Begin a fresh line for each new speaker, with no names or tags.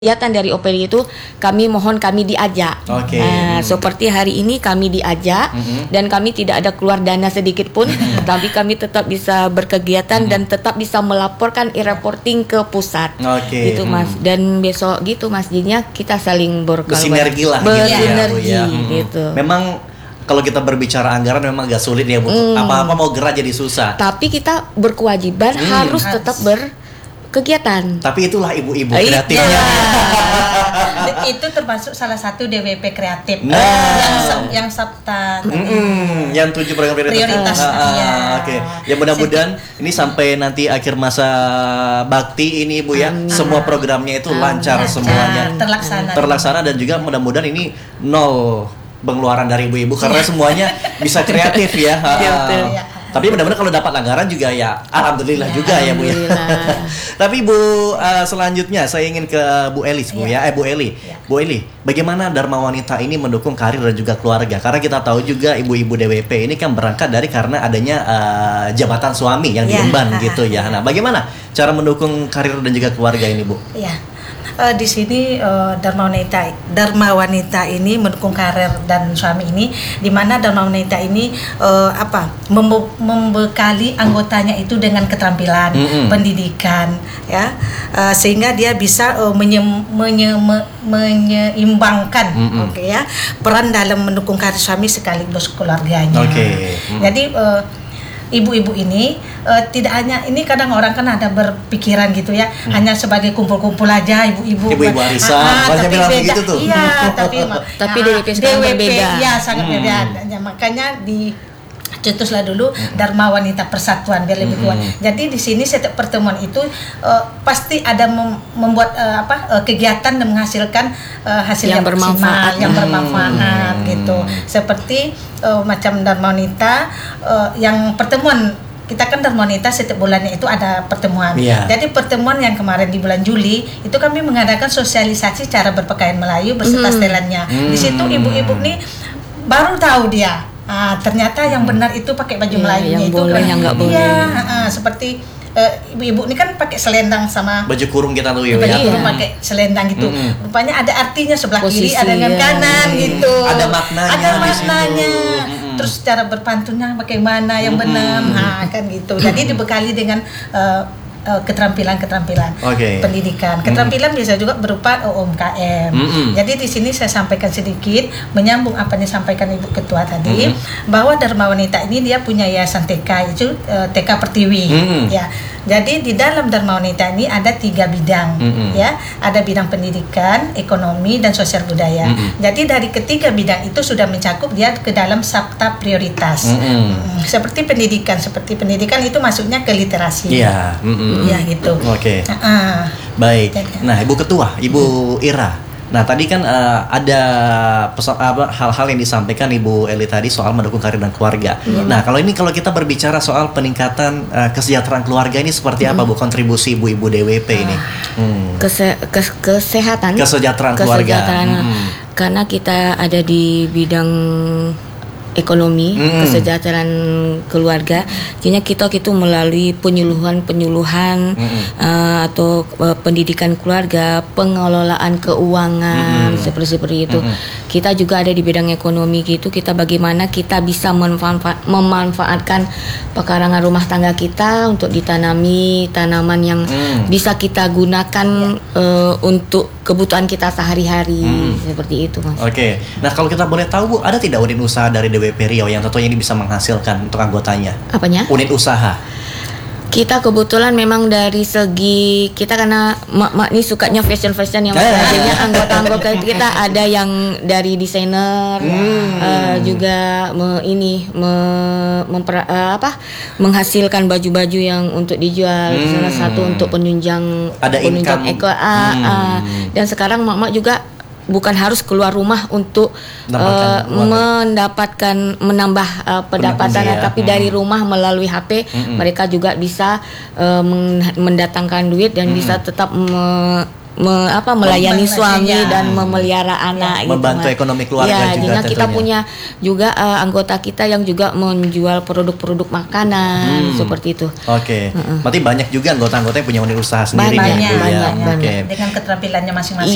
Kegiatan dari OPD itu kami diajak. Seperti hari ini kami diajak dan kami tidak ada keluar dana sedikit pun, tapi kami tetap bisa berkegiatan dan tetap bisa melaporkan e-reporting ke pusat. Gitu Mas. Dan besok gitu masjidnya kita saling
bersinergi lah
gitu.
Memang kalau kita berbicara anggaran memang agak sulit ya Bu. Apa-apa mau gerak jadi susah.
Tapi kita berkewajiban harus tetap berkegiatan.
Tapi itulah ibu-ibu kreatifnya.
Itu termasuk salah satu DWP kreatif yang Sabta
yang 7 program prioritas. Ya mudah-mudahan ini sampai nanti akhir masa bakti ini Bu ya, semua programnya itu lancar semuanya, terlaksana dan juga mudah-mudahan ini nol pengeluaran dari ibu-ibu karena semuanya bisa kreatif ya. Tapi benar-benar kalau dapat anggaran juga ya alhamdulillah juga ya Bu ya. Tapi Bu, selanjutnya saya ingin ke Bu Elis Bu ya. Bu Eli. Bu Eli, bagaimana Dharma Wanita ini mendukung karir dan juga keluarga? Karena kita tahu juga ibu-ibu DWP ini kan berangkat dari karena adanya jabatan suami yang diemban gitu ya. Nah, bagaimana cara mendukung karir dan juga keluarga ini Bu?
Di sini Dharma Wanita ini mendukung karir dan suami ini, di mana Dharma Wanita ini membekali anggotanya itu dengan keterampilan, pendidikan, ya, sehingga dia bisa menyeimbangkan, peran dalam mendukung karir suami sekaligus keluarganya. Jadi ibu-ibu ini tidak hanya ini, kadang orang kan ada berpikiran gitu ya, hanya sebagai kumpul-kumpul aja ibu-ibu
arisan, banyak bilang begitu tuh.
Iya,
tapi DWP sekarang berbeda.
Iya, sangat berbeda. Makanya cetuslah dulu Dharma Wanita Persatuan biar lebih kuat. Jadi di sini setiap pertemuan itu pasti ada membuat kegiatan dan menghasilkan hasil yang bermanfaat, gitu. Seperti macam Dharma Wanita yang pertemuan kita kan Dharma Wanita setiap bulannya itu ada pertemuan. Jadi pertemuan yang kemarin di bulan Juli itu kami mengadakan sosialisasi cara berpakaian Melayu beserta setelannya. Di situ ibu-ibu nih baru tahu dia. Ternyata yang benar itu pakai baju Melayunya
yang
itu
boleh, yang nggak boleh.
Seperti ibu-ibu ini kan pakai selendang sama
baju kurung kita tuh
pakai selendang gitu. Rupanya ada artinya, sebelah kiri ada dengan kanan gitu.
Ada maknanya.
Terus cara berpantunnya bagaimana yang benar, kan gitu. Jadi dibekali dengan keterampilan pendidikan. Keterampilan bisa juga berupa UMKM. Jadi di sini saya sampaikan sedikit menyambung apa yang disampaikan Ibu Ketua tadi, bahwa Dharma Wanita ini dia punya yayasan TK, itu TK Pertiwi. Ya. Jadi di dalam Dharma Wanita ini ada 3 bidang, ya. Ada bidang pendidikan, ekonomi, dan sosial budaya. Jadi dari ketiga bidang itu sudah mencakup dia ke dalam sabta prioritas. Seperti pendidikan itu masuknya ke literasi. Ya gitu.
Baik. Nah, Ibu Ketua, Ibu Ira. Nah, tadi kan ada hal-hal yang disampaikan Ibu Eli tadi soal mendukung karir dan keluarga. Nah, kalau kita berbicara soal peningkatan kesejahteraan keluarga ini seperti apa Bu kontribusi ibu-ibu DWP ini? Kesejahteraan keluarga.
Karena kita ada di bidang ekonomi, kesejahteraan keluarga, jadinya kita melalui penyuluhan atau pendidikan keluarga, pengelolaan keuangan seperti itu. Kita juga ada di bidang ekonomi gitu, kita bagaimana kita bisa memanfaatkan pekarangan rumah tangga kita untuk ditanami tanaman yang bisa kita gunakan untuk kebutuhan kita sehari-hari, seperti itu Mas.
Nah kalau kita boleh tahu Bu, ada tidak unit usaha dari DWP Riau yang tentunya ini bisa menghasilkan untuk anggotanya? Apanya? Unit usaha.
Kita kebetulan memang dari segi kita, karena mak ini sukanya fashion yang jadinya anggota kita ada yang dari desainer, juga menghasilkan baju-baju yang untuk dijual, salah satu untuk penunjang dan sekarang mak juga bukan harus keluar rumah untuk menambah pendapatan, tapi dari rumah melalui HP mereka juga bisa mendatangkan duit dan bisa tetap melayani suami dan memelihara anak,
membantu ekonomi keluarga juga.
Kita punya juga anggota kita yang juga menjual produk-produk makanan seperti itu.
Berarti banyak juga anggota-anggota yang punya unit usaha sendiri.
Banyak. Dengan keterampilannya masing-masing.